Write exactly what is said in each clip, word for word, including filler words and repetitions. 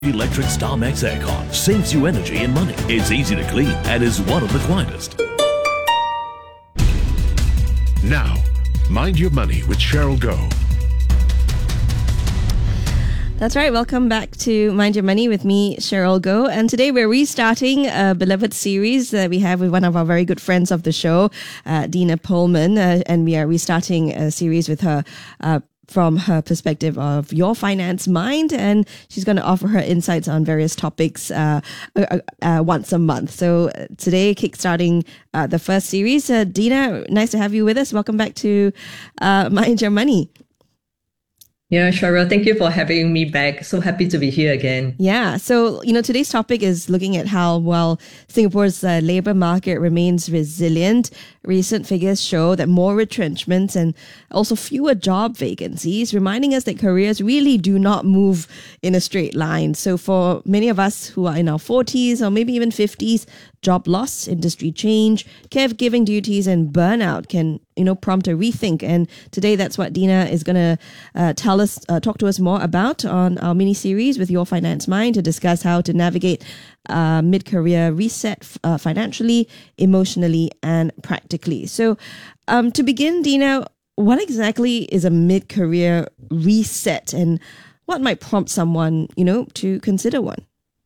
Electric StarMax aircon saves you energy and money. It's easy to clean and is one of the quietest. Now, Mind Your Money with Cheryl Goh. That's right. Welcome back to Mind Your Money with me, Cheryl Goh. And today we're restarting a beloved series that we have with one of our very good friends of the show, uh, Dina Pohlman. Uh, and we are restarting a series with her uh, from her perspective of your finance mind. And she's going to offer her insights on various topics uh, uh, uh, once a month. So uh, today, kickstarting uh, the first series. Uh, Dina, nice to have you with us. Welcome back to uh, Mind Your Money. Yeah, Cheryl, thank you for having me back. So happy to be here again. Yeah. So, you know, today's topic is looking at how well Singapore's uh, labor market remains resilient. Recent figures show that more retrenchments and also fewer job vacancies, reminding us that careers really do not move in a straight line. So for many of us who are in our forties or maybe even fifties, job loss, industry change, caregiving duties and burnout can, you know, prompt a rethink. And today that's what Dina is going to uh, tell us, uh, talk to us more about on our mini series with Your Finance Mind to discuss how to navigate uh, mid-career reset uh, financially, emotionally and practically. So um, to begin, Dina, what exactly is a mid-career reset and what might prompt someone, you know, to consider one?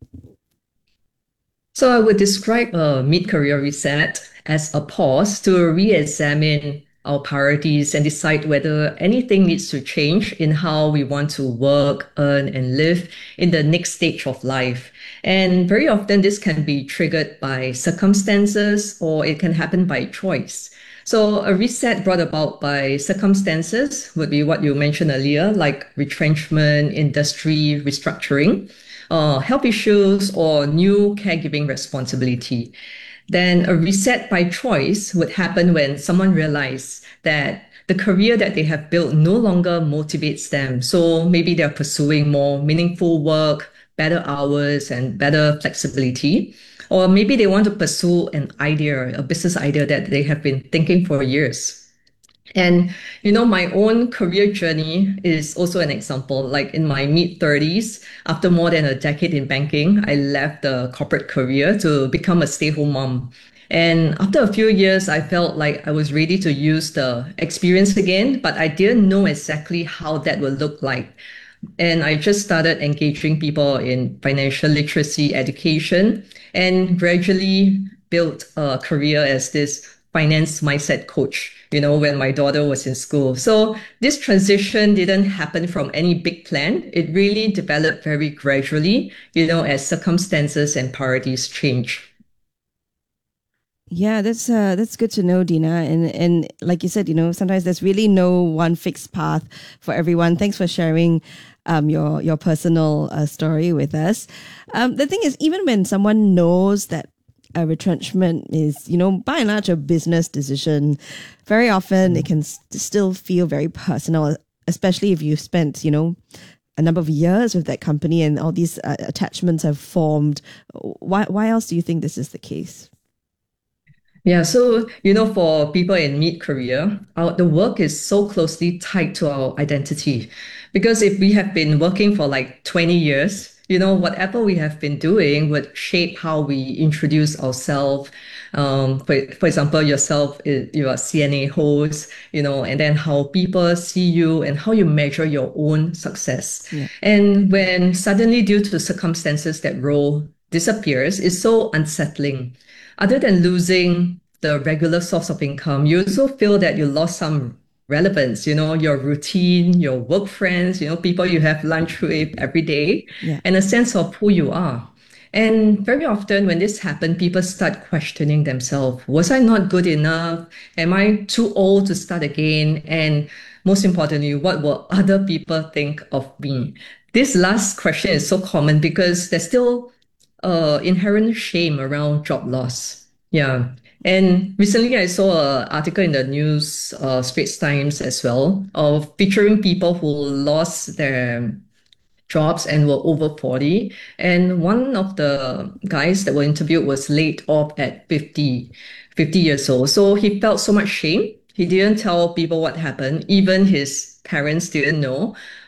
So I would describe a mid-career reset as a pause to re-examine our priorities and decide whether anything needs to change in how we want to work, earn, and live in the next stage of life. And very often this can be triggered by circumstances or it can happen by choice. So a reset brought about by circumstances would be what you mentioned earlier, like retrenchment, industry restructuring, uh, health issues, or new caregiving responsibility. Then a reset by choice would happen when someone realizes that the career that they have built no longer motivates them. So maybe they're pursuing more meaningful work, better hours, and better flexibility. Or maybe they want to pursue an idea, a business idea that they have been thinking for years. And, you know, my own career journey is also an example. Like in my mid thirties, after more than a decade in banking, I left the corporate career to become a stay-home mom. And after a few years, I felt like I was ready to use the experience again, but I didn't know exactly how that would look like. And I just started engaging people in financial literacy education and gradually built a career as this finance mindset coach, you know, when my daughter was in school. So this transition didn't happen from any big plan. It really developed very gradually, you know, as circumstances and priorities change. Yeah, that's uh, that's good to know, Dina. And and like you said, you know, sometimes there's really no one fixed path for everyone. Thanks for sharing um, your your personal uh, story with us. Um, the thing is, even when someone knows that a retrenchment is, you know, by and large a business decision, very often it can st- still feel very personal, especially if you've spent, you know, a number of years with that company and all these uh, attachments have formed. Why why else do you think this is the case? Yeah, so, you know, for people in mid-career, our, the work is so closely tied to our identity. Because if we have been working for like twenty years, you know, whatever we have been doing would shape how we introduce ourselves. Um, for, for example, yourself, you're a C N A host, you know, and then how people see you and how you measure your own success. Yeah. And when suddenly, due to circumstances, that role disappears, it's so unsettling. Other than losing the regular source of income, you also feel that you lost some relevance, you know, your routine, your work friends, you know, people you have lunch with every day, yeah. and a sense of who you are. And very often when this happens, people start questioning themselves. Was I not good enough? Am I too old to start again? And most importantly, what will other people think of me? This last question is so common because there's still uh, inherent shame around job loss. Yeah. And recently I saw an article in the news, uh, Straits Times as well, of featuring people who lost their jobs and were over forty. And one of the guys that were interviewed was laid off at fifty, fifty years old. So he felt so much shame. He didn't tell people what happened. Even his parents didn't know.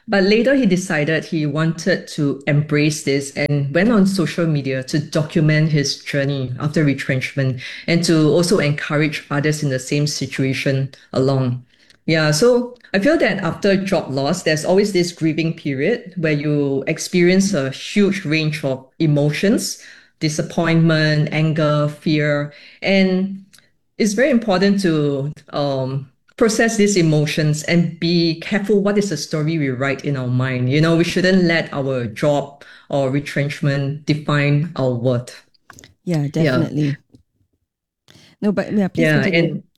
But later he decided he wanted to embrace this and went on social media to document his journey after retrenchment and to also encourage others in the same situation along. Yeah, so I feel that after job loss, there's always this grieving period where you experience a huge range of emotions, disappointment, anger, fear, and it's very important to um, process these emotions and be careful what is the story we write in our mind. You know, we shouldn't let our job or retrenchment define our worth. Yeah, Yeah, definitely. No, but yeah, please yeah, continue. and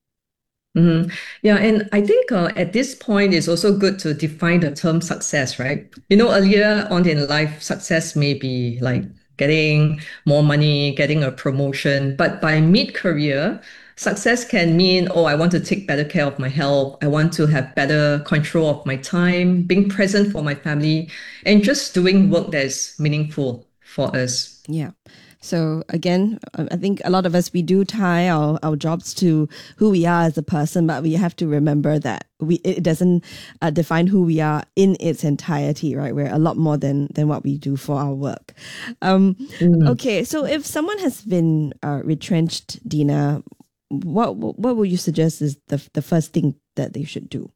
mhm. Yeah, and I think uh, at this point it's also good to define the term success, right? You know, earlier on in life, success may be like getting more money, getting a promotion, but by mid-career, success can mean, oh, I want to take better care of my health. I want to have better control of my time, being present for my family, and just doing work that is meaningful for us. Yeah. So again, I I think a lot of us, we do tie our, our jobs to who we are as a person, but we have to remember that we it doesn't uh, define who we are in its entirety, right? We're a lot more than than what we do for our work. Um, Mm. okay, so if someone has been uh, retrenched, Dina, what what would you suggest is the the first thing that they should do?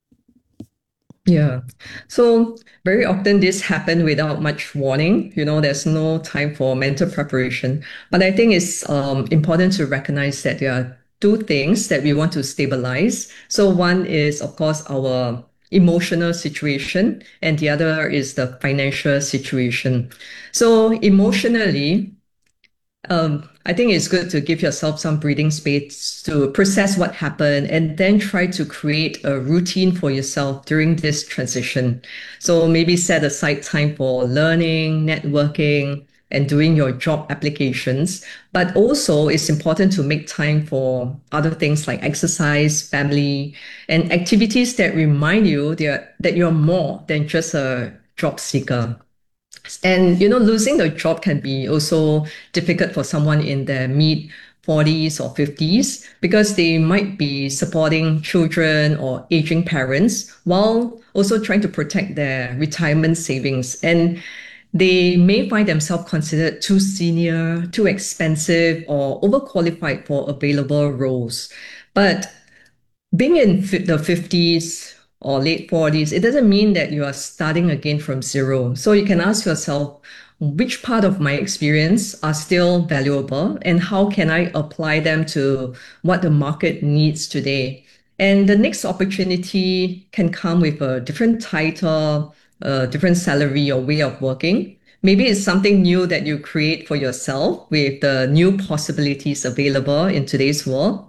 Yeah. So very often this happen without much warning. You know, there's no time for mental preparation. But I think it's um, important to recognize that there are two things that we want to stabilize. So one is, of course, our emotional situation, and the other is the financial situation. So emotionally, um, I think it's good to give yourself some breathing space to process what happened and then try to create a routine for yourself during this transition. So maybe set aside time for learning, networking, and doing your job applications. But also, it's important to make time for other things like exercise, family, and activities that remind you that that you're more than just a job seeker. And you know, losing the job can be also difficult for someone in their mid forties or fifties because they might be supporting children or aging parents while also trying to protect their retirement savings. And they may find themselves considered too senior, too expensive, or overqualified for available roles. But being in fi- the fifties or late forties, it doesn't mean that you are starting again from zero. So you can ask yourself, which part of my experience are still valuable and how can I apply them to what the market needs today? And the next opportunity can come with a different title, a different salary or way of working. Maybe it's something new that you create for yourself with the new possibilities available in today's world.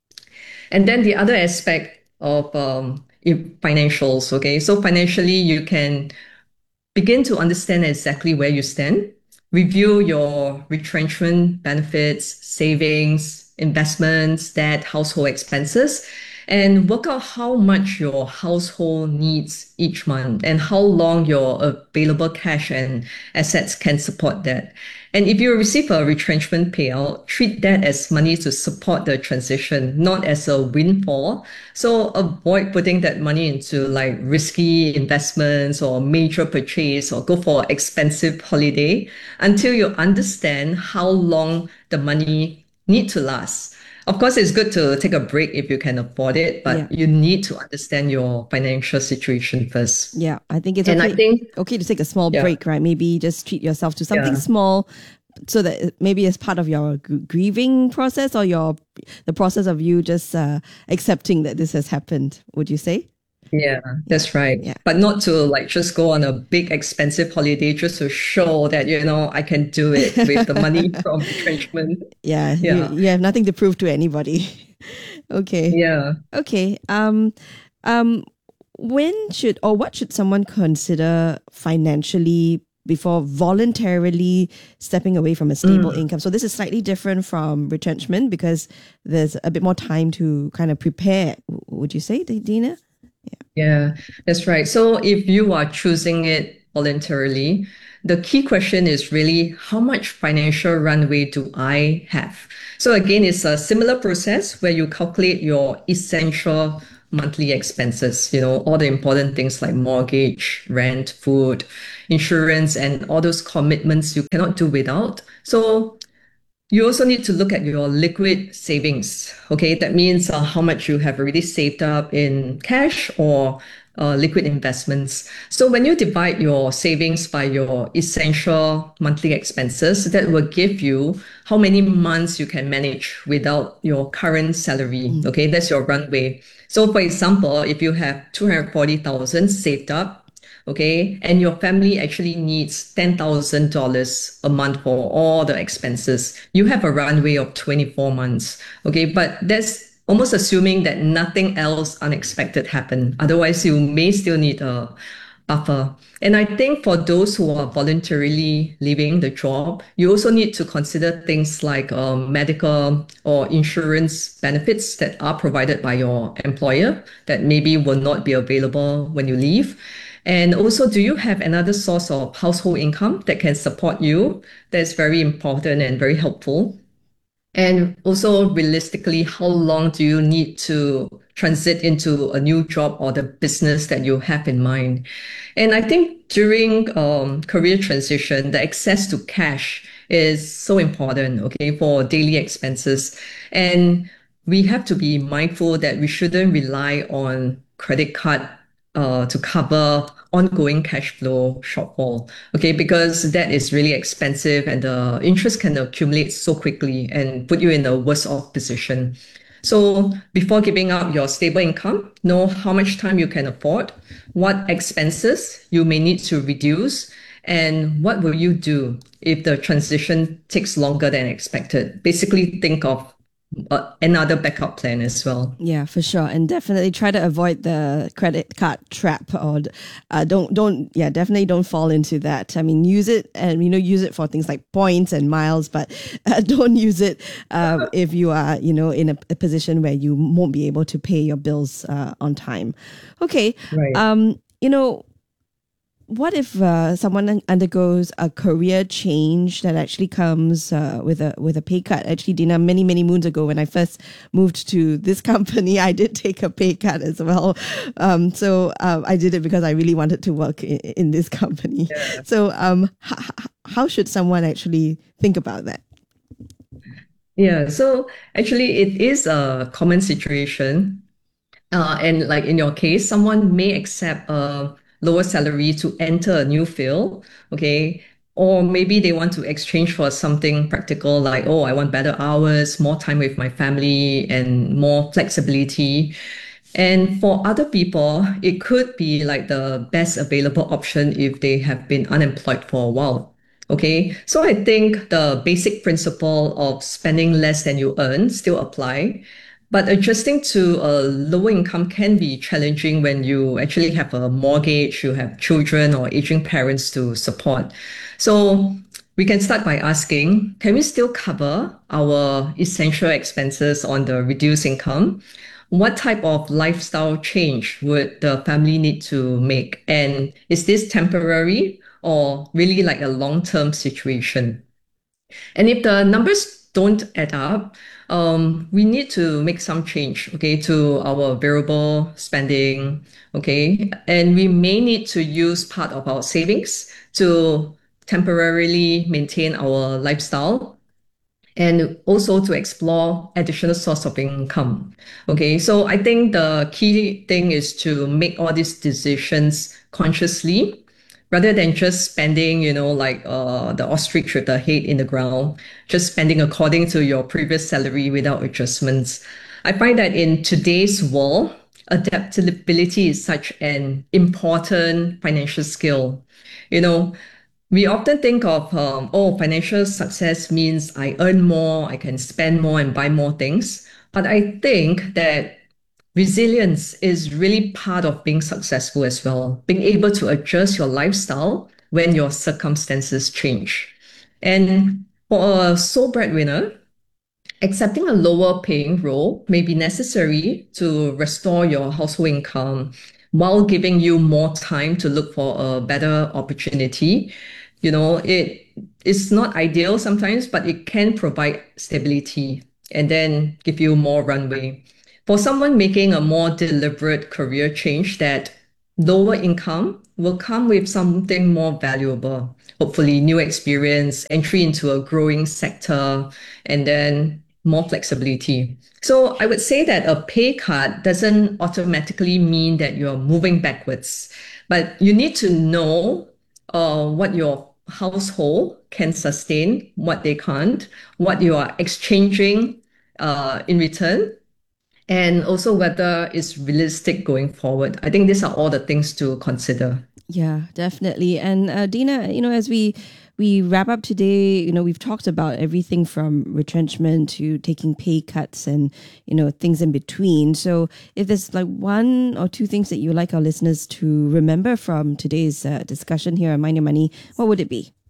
And then the other aspect of um, financials, okay? So financially, you can begin to understand exactly where you stand, review your retrenchment benefits, savings, investments, debt, household expenses, and work out how much your household needs each month and how long your available cash and assets can support that. And if you receive a retrenchment payout, treat that as money to support the transition, not as a windfall. So avoid putting that money into like risky investments or major purchase or go for expensive holiday until you understand how long the money need to last. Of course, it's good to take a break if you can afford it, Yeah. but you need to understand your financial situation first. Yeah, I think it's And I okay. think, Okay to take a small yeah, break, right? Maybe just treat yourself to something yeah. small, so that it- maybe as part of your gr- grieving process or your the process of you just uh, accepting that this has happened. Would you say? Yeah, that's right. Yeah. But not to like just go on a big expensive holiday just to show that, you know, I can do it with the money from retrenchment. Yeah, you Yeah. you have nothing to prove to anybody. Okay. Yeah. Okay. Um, um, when should or what should someone consider financially before voluntarily stepping away from a stable Mm. income? So this is slightly different from retrenchment because there's a bit more time to kind of prepare. w- Would you say, Dina? Yeah, that's right. So if you are choosing it voluntarily, the key question is really how much financial runway do I have? So again, it's a similar process where you calculate your essential monthly expenses, you know, all the important things like mortgage, rent, food, insurance, and all those commitments you cannot do without. So you also need to look at your liquid savings. Okay, that means uh, how much you have already saved up in cash or uh, liquid investments. So when you divide your savings by your essential monthly expenses, that will give you how many months you can manage without your current salary. Okay, that's your runway. So for example, if you have two hundred forty thousand saved up, okay, and your family actually needs ten thousand dollars a month for all the expenses, you have a runway of twenty-four months, okay, but that's almost assuming that nothing else unexpected happened. Otherwise, you may still need a buffer. And I think for those who are voluntarily leaving the job, you also need to consider things like um, medical or insurance benefits that are provided by your employer that maybe will not be available when you leave. And also, do you have another source of household income that can support you? That's very important and very helpful. And also, realistically, how long do you need to transit into a new job or the business that you have in mind? And I think during um, career transition, the access to cash is so important, okay, for daily expenses. And we have to be mindful that we shouldn't rely on credit card uh, to cover ongoing cash flow shortfall, okay, because that is really expensive and the interest can accumulate so quickly and put you in a worse off position. So before giving up your stable income, know how much time you can afford, what expenses you may need to reduce, and what will you do if the transition takes longer than expected. Basically, think of uh, another backup plan as well. Yeah, for sure, and definitely try to avoid the credit card trap, or uh, don't don't yeah, definitely don't fall into that. I mean, use it and you know use it for things like points and miles, but uh, don't use it uh, if you are you know in a, a position where you won't be able to pay your bills uh, on time. Okay, Right. um, you know. What if uh, someone undergoes a career change that actually comes uh, with a with a pay cut? Actually, Dina, many many moons ago, when I first moved to this company, I did take a pay cut as well. Um, so uh, I did it because I really wanted to work in, in this company. Yeah. So um, h- how should someone actually think about that? Yeah, so actually, it is a common situation. Uh, and like in your case, someone may accept a lower salary to enter a new field, okay? Or maybe they want to exchange for something practical like, oh, I want better hours, more time with my family, and more flexibility. And for other people, it could be like the best available option if they have been unemployed for a while. Okay, so I think the basic principle of spending less than you earn still apply, but adjusting to a lower income can be challenging when you actually have a mortgage, you have children or aging parents to support. So we can start by asking, can we still cover our essential expenses on the reduced income? What type of lifestyle change would the family need to make? And is this temporary or really like a long-term situation? And if the numbers don't add up, um, we need to make some change, okay, to our variable spending, okay? And we may need to use part of our savings to temporarily maintain our lifestyle and also to explore additional source of income. Okay, so I think the key thing is to make all these decisions consciously rather than just spending, you know, like uh, the ostrich with the head in the ground, just spending according to your previous salary without adjustments. I find that in today's world, adaptability is such an important financial skill. You know, we often think of, um, oh, financial success means I earn more, I can spend more and buy more things. But I think that resilience is really part of being successful as well, being able to adjust your lifestyle when your circumstances change. And for a sole breadwinner, accepting a lower paying role may be necessary to restore your household income while giving you more time to look for a better opportunity. You know, it is not ideal sometimes, but it can provide stability and then give you more runway. for someone making a more deliberate career change, that lower income will come with something more valuable. Hopefully, new experience, entry into a growing sector, and then more flexibility. So I would say that a pay cut doesn't automatically mean that you're moving backwards, but you need to know uh, what your household can sustain, what they can't, what you are exchanging uh, in return, and also whether it's realistic going forward. I think these are all the things to consider. Yeah, definitely. And uh, Dina, you know, as we we wrap up today, you know, we've talked about everything from retrenchment to taking pay cuts and, you know, things in between. So if there's like one or two things that you would like our listeners to remember from today's uh, discussion here on Mind Your Money, what would it be?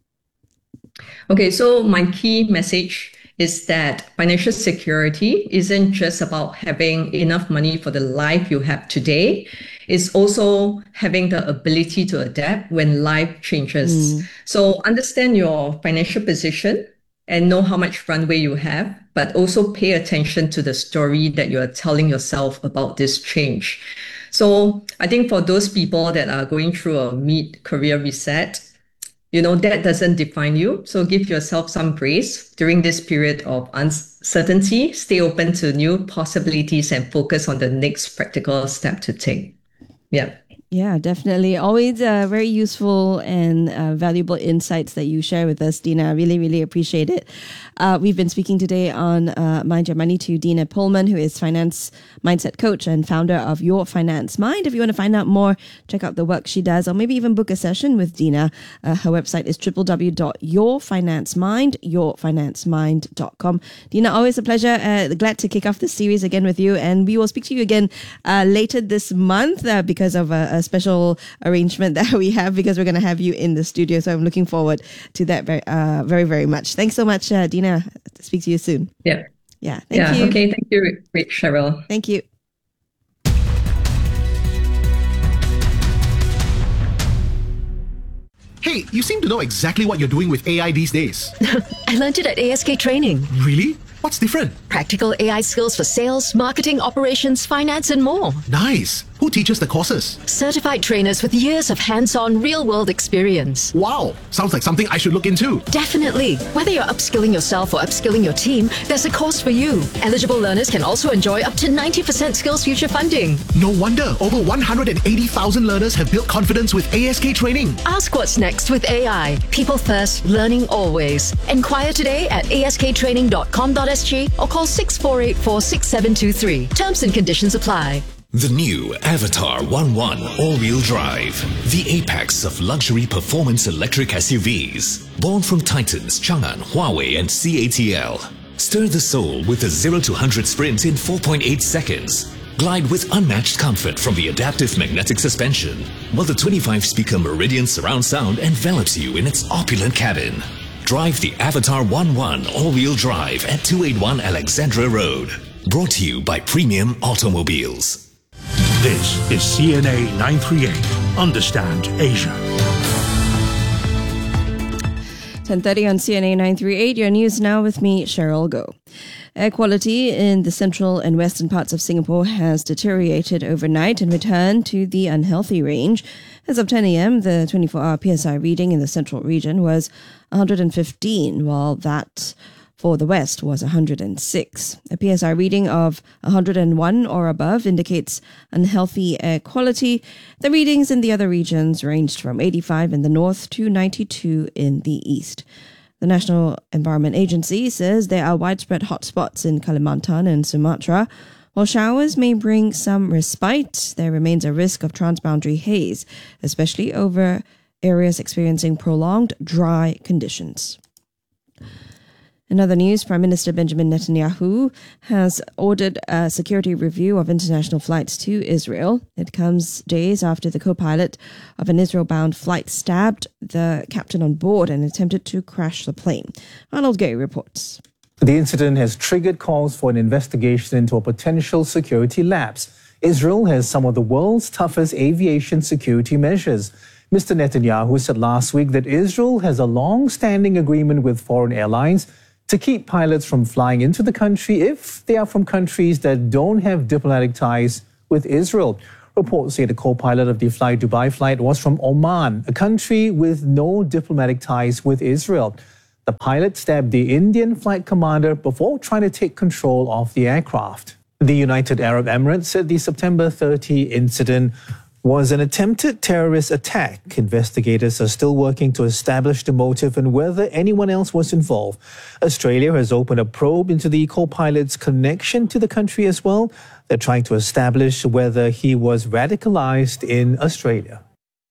Okay, so my key message is that financial security isn't just about having enough money for the life you have today. It's also having the ability to adapt when life changes. Mm. So understand your financial position and know how much runway you have, but also pay attention to the story that you are telling yourself about this change. So I think for those people that are going through a mid-career reset, you know, that doesn't define you. So give yourself some grace during this period of uncertainty. Stay open to new possibilities and focus on the next practical step to take. Yeah. Yeah, definitely. Always uh, very useful and uh, valuable insights that you share with us, Dina. I really, really appreciate it. Uh, we've been speaking today on uh, Mind Your Money to Dina Pullman, who is finance mindset coach and founder of Your Finance Mind. If you want to find out more, check out the work she does, or maybe even book a session with Dina. Uh, her website is w w w dot your finance mind, your finance mind dot com. Dina, always a pleasure. Uh, glad to kick off this series again with you. And we will speak to you again uh, later this month uh, because of a, a special arrangement that we have, because we're going to have you in the studio. So I'm looking forward to that very, uh, very, very much. Thanks so much, uh, Dina. Speak to you soon. Yeah. Yeah. Thank yeah. you. Okay. Thank you, Cheryl. Thank you. Hey, you seem to know exactly what you're doing with A I these days. I learned it at A S K Training. Really? What's different? Practical A I skills for sales, marketing, operations, finance, and more. Nice. Who teaches the courses? Certified trainers with years of hands-on, real-world experience. Wow. Sounds like something I should look into. Definitely. Whether you're upskilling yourself or upskilling your team, there's a course for you. Eligible learners can also enjoy up to ninety percent Skills Future funding. No wonder over one hundred eighty thousand learners have built confidence with A S K Training. Ask what's next with A I. People first, learning always. Enquire today at a s k training dot com dot s g or call six four eight four, six seven two three. Terms and conditions apply. The new Avatar one one all-wheel drive, the apex of luxury performance electric S U Vs. Born from Titans, Chang'an, Huawei and C A T L. Stir the soul with a zero to one hundred sprint in four point eight seconds. Glide with unmatched comfort from the adaptive magnetic suspension, while the twenty-five speaker Meridian surround sound envelops you in its opulent cabin. Drive the Avatar one one all-wheel drive at two eighty-one Alexandra Road. Brought to you by Premium Automobiles. This is C N A nine thirty-eight. Understand Asia. ten thirty on C N A nine thirty-eight. Your news now with me, Cheryl Goh. Air quality in the central and western parts of Singapore has deteriorated overnight and returned to the unhealthy range. As of ten a.m., the twenty-four hour P S I reading in the central region was one hundred fifteen, while that for the west was one hundred six. A P S I reading of one hundred one or above indicates unhealthy air quality. The readings in the other regions ranged from eighty-five in the north to ninety-two in the east. The National Environment Agency says there are widespread hotspots in Kalimantan and Sumatra. While showers may bring some respite, there remains a risk of transboundary haze, especially over areas experiencing prolonged dry conditions. In other news, Prime Minister Benjamin Netanyahu has ordered a security review of international flights to Israel. It comes days after the co-pilot of an Israel-bound flight stabbed the captain on board and attempted to crash the plane. Arnold Gay reports. The incident has triggered calls for an investigation into a potential security lapse. Israel has some of the world's toughest aviation security measures. Mister Netanyahu said last week that Israel has a long-standing agreement with foreign airlines to keep pilots from flying into the country if they are from countries that don't have diplomatic ties with Israel. Reports say the co-pilot of the Fly Dubai flight was from Oman, a country with no diplomatic ties with Israel. The pilot stabbed the Indian flight commander before trying to take control of the aircraft. The United Arab Emirates said the September thirtieth incident was an attempted terrorist attack. Investigators are still working to establish the motive and whether anyone else was involved. Australia has opened a probe into the co-pilot's connection to the country as well. They're trying to establish whether he was radicalized in Australia.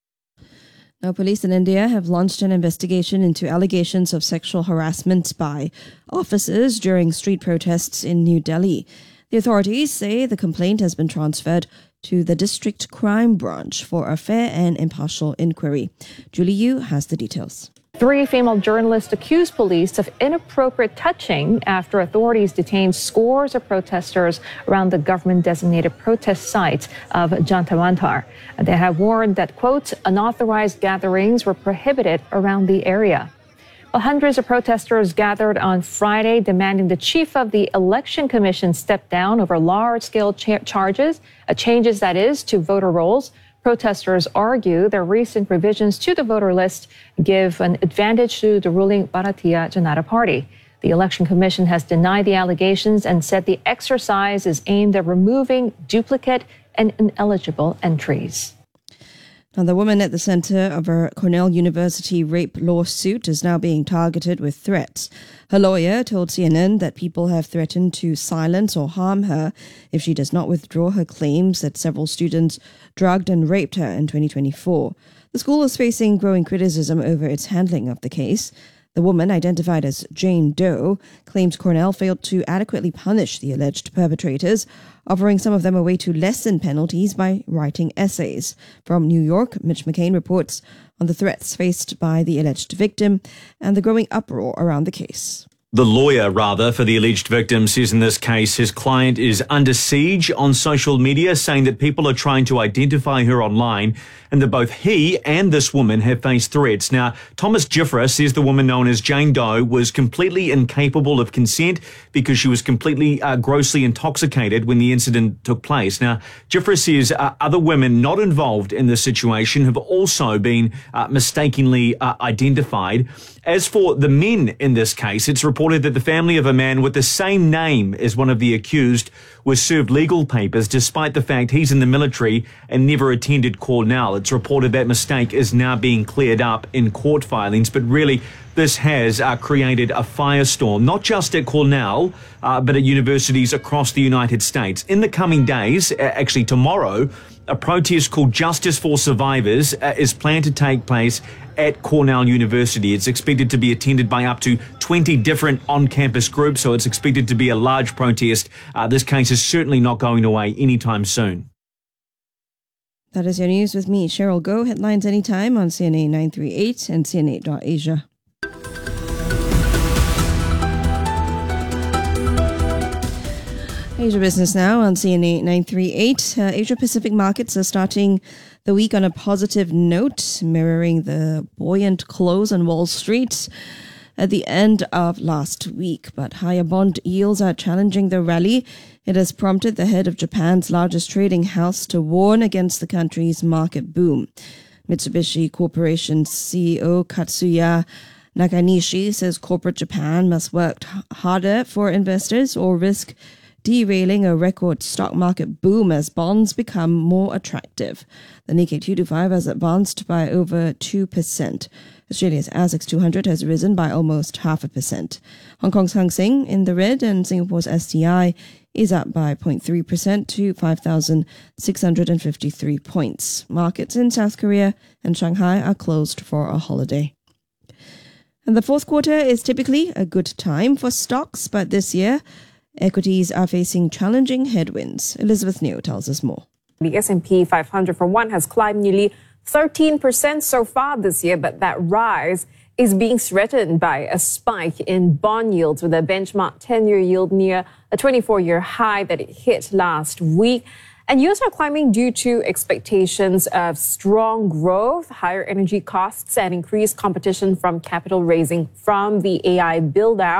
Now, police in India have launched an investigation into allegations of sexual harassment by officers during street protests in New Delhi. The authorities say the complaint has been transferred to the District Crime Branch for a fair and impartial inquiry. Julie Yu has the details. Three female journalists accused police of inappropriate touching after authorities detained scores of protesters around the government-designated protest site of Jantar Mantar. They have warned that, quote, unauthorized gatherings were prohibited around the area. Well, hundreds of protesters gathered on Friday demanding the chief of the Election Commission step down over large-scale cha- charges, uh, changes, that is, to voter rolls. Protesters argue their recent revisions to the voter list give an advantage to the ruling Bharatiya Janata Party. The Election Commission has denied the allegations and said the exercise is aimed at removing duplicate and ineligible entries. Now, the woman at the center of a Cornell University rape lawsuit is now being targeted with threats. Her lawyer told C N N that people have threatened to silence or harm her if she does not withdraw her claims that several students drugged and raped her in twenty twenty-four. The school is facing growing criticism over its handling of the case. The woman, identified as Jane Doe, claims Cornell failed to adequately punish the alleged perpetrators, offering some of them a way to lessen penalties by writing essays. From New York, Mitch McCain reports on the threats faced by the alleged victim and the growing uproar around the case. The lawyer, rather, for the alleged victim says in this case his client is under siege on social media, saying that people are trying to identify her online and that both he and this woman have faced threats. Now, Thomas Giffra says the woman known as Jane Doe was completely incapable of consent because she was completely uh, grossly intoxicated when the incident took place. Now, Giffra says uh, other women not involved in this situation have also been uh, mistakenly uh, identified. As for the men in this case, it's reported that the family of a man with the same name as one of the accused was served legal papers despite the fact he's in the military and never attended Cornell. It's reported that mistake is now being cleared up in court filings, but really this has uh, created a firestorm, not just at Cornell, uh, but at universities across the United States. In the coming days, uh, actually tomorrow, a protest called Justice for Survivors uh, is planned to take place at Cornell University. It's expected to be attended by up to twenty different on-campus groups, so it's expected to be a large protest. Uh, this case is certainly not going away anytime soon. That is your news with me, Cheryl Go. Headlines anytime on C N A nine three eight and C N A dot Asia. Asia Business Now on C N A nine three eight. Uh, Asia Pacific markets are starting the week on a positive note, mirroring the buoyant close on Wall Street at the end of last week. But higher bond yields are challenging the rally. It has prompted the head of Japan's largest trading house to warn against the country's market boom. Mitsubishi Corporation's C E O Katsuya Nakanishi says corporate Japan must work harder for investors or risk derailing a record stock market boom as bonds become more attractive. The Nikkei two twenty-five has advanced by over two percent. Australia's ASX two hundred has risen by almost half a percent. Hong Kong's Hang Seng in the red and Singapore's S T I is up by zero point three percent to five thousand six hundred fifty-three points. Markets in South Korea and Shanghai are closed for a holiday. And the fourth quarter is typically a good time for stocks, but this year, equities are facing challenging headwinds. Elizabeth Neo tells us more. The S and P five hundred, for one, has climbed nearly thirteen percent so far this year, but that rise is being threatened by a spike in bond yields, with a benchmark ten-year yield near a twenty-four-year high that it hit last week. And yields are climbing due to expectations of strong growth, higher energy costs, and increased competition from capital raising from the A I build-out.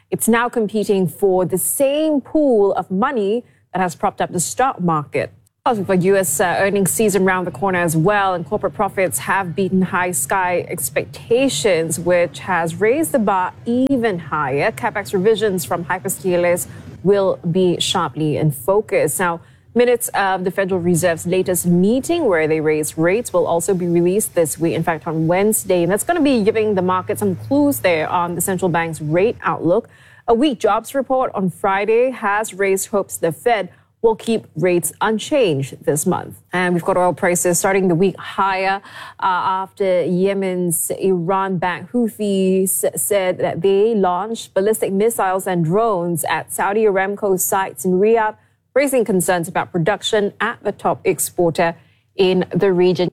it's now competing for the same pool of money that has propped up the stock market. Also, for U S uh, earnings season around the corner as well, and corporate profits have beaten high sky expectations, which has raised the bar even higher. CapEx revisions from hyperscalers will be sharply in focus. Now, minutes of the Federal Reserve's latest meeting where they raised rates will also be released this week, in fact, on Wednesday. And that's going to be giving the market some clues there on the central bank's rate outlook. A weak jobs report on Friday has raised hopes the Fed will keep rates unchanged this month. And we've got oil prices starting the week higher uh, after Yemen's Iran-backed Houthis said that they launched ballistic missiles and drones at Saudi Aramco sites in Riyadh, raising concerns about production at the top exporter in the region.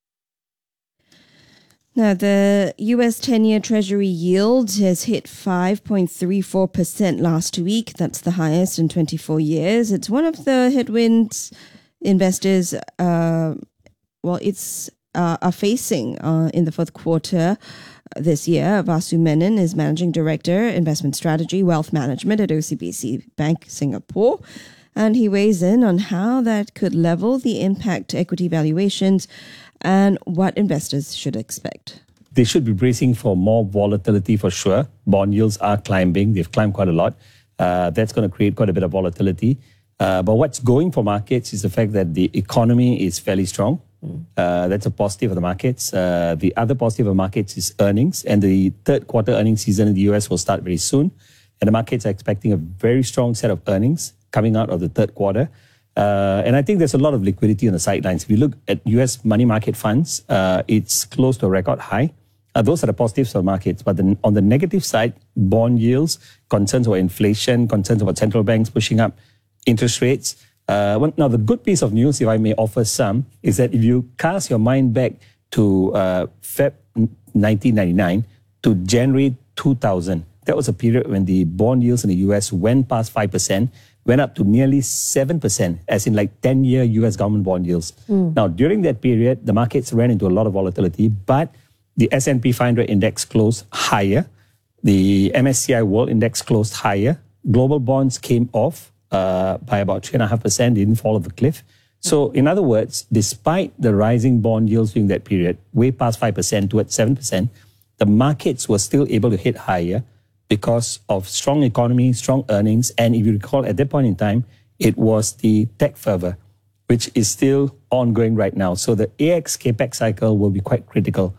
Now, the U S ten-year Treasury yield has hit five point three four percent last week. That's the highest in twenty-four years. It's one of the headwinds investors, uh, well, it's uh, are facing uh, in the fourth quarter this year. Vasu Menon is Managing Director, Investment Strategy, Wealth Management at O C B C Bank Singapore. And he weighs in on how that could level the impact to equity valuations and what investors should expect. They should be bracing for more volatility for sure. Bond yields are climbing. They've climbed quite a lot. Uh, that's going to create quite a bit of volatility. Uh, but what's going for markets is the fact that the economy is fairly strong. Mm. Uh, that's a positive for the markets. Uh, the other positive for markets is earnings. And the third quarter earnings season in the U S will start very soon. And the markets are expecting a very strong set of earnings coming out of the third quarter. Uh, and I think there's a lot of liquidity on the sidelines. If you look at U S money market funds, uh, it's close to a record high. Uh, those are the positives for the markets. But the, on the negative side, bond yields, concerns about inflation, concerns about central banks pushing up interest rates. Uh, well, now, the good piece of news, if I may offer some, is that if you cast your mind back to uh, February nineteen ninety-nine to January two thousand, that was a period when the bond yields in the U S went past five percent, went up to nearly seven percent, as in like ten-year U S government bond yields. Mm. Now, during that period, the markets ran into a lot of volatility, but the S and P five hundred index closed higher. The M S C I World Index closed higher. Global bonds came off uh, by about three point five percent, didn't fall off the cliff. So, in other words, despite the rising bond yields during that period, way past five percent towards seven percent, the markets were still able to hit higher because of strong economy, strong earnings. And if you recall, at that point in time, it was the tech fervor, which is still ongoing right now. So the A X CapEx cycle will be quite critical.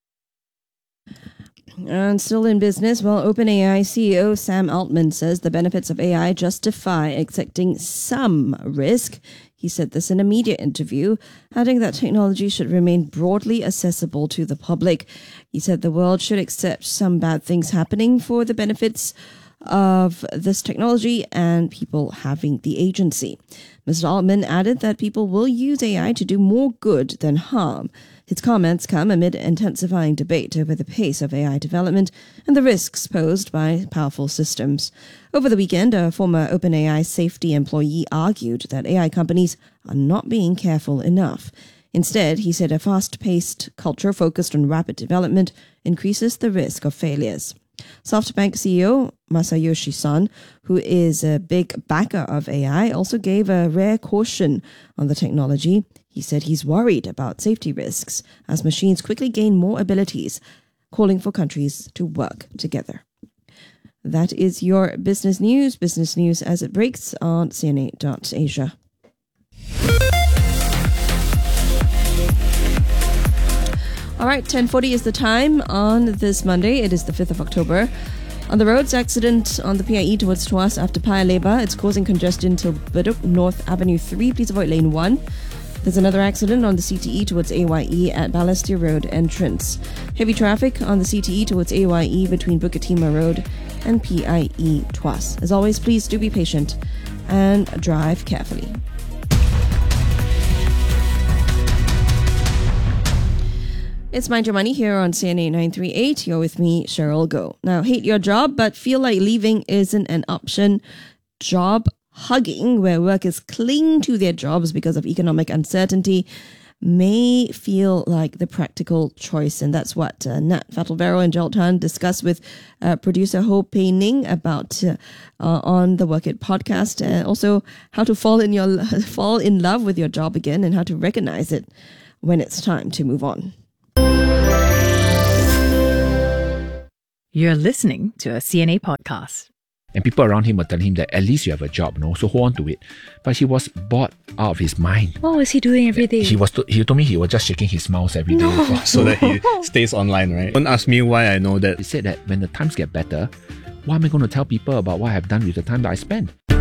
And still in business, well, OpenAI C E O Sam Altman says the benefits of A I justify accepting some risk. He said this in a media interview, adding that technology should remain broadly accessible to the public. He said the world should accept some bad things happening for the benefits of this technology and people having the agency. Mister Altman added that people will use A I to do more good than harm. His comments come amid intensifying debate over the pace of A I development and the risks posed by powerful systems. Over the weekend, a former OpenAI safety employee argued that A I companies are not being careful enough. Instead, he said a fast-paced culture focused on rapid development increases the risk of failures. SoftBank C E O Masayoshi Son, who is a big backer of A I, also gave a rare caution on the technology. He said he's worried about safety risks as machines quickly gain more abilities, calling for countries to work together. That is your business news. Business news as it breaks on C N A dot Asia. All right, ten forty is the time on this Monday. It is the fifth of October. On the roads, accident on the P I E towards Tuas after Paya Lebar. It's causing congestion till Bedok North Avenue three. Please avoid lane one. There's another accident on the C T E towards A Y E at Balestier Road entrance. Heavy traffic on the C T E towards A Y E between Bukit Timah Road and P I E Tuas. As always, please do be patient and drive carefully. It's Mind Your Money here on C N A nine three eight. You're with me, Cheryl Goh. Now, hate your job but feel like leaving isn't an option. Job hugging, where workers cling to their jobs because of economic uncertainty, may feel like the practical choice. And that's what uh, Nat Fatalvero and Gerald Tan discussed with uh, producer Ho Pei Ning about uh, uh, on the Work It podcast, and also how to fall in your fall in love with your job again and how to recognize it when it's time to move on. You're listening to a C N A podcast. And people around him were telling him that at least you have a job, no? So hold on to it. But he was bored out of his mind. What was he doing every day? He was. To, he told me he was just shaking his mouse every day No. So that he stays online, right? Don't ask me why I know that. He said that when the times get better, what am I going to tell people about what I have done with the time that I spent?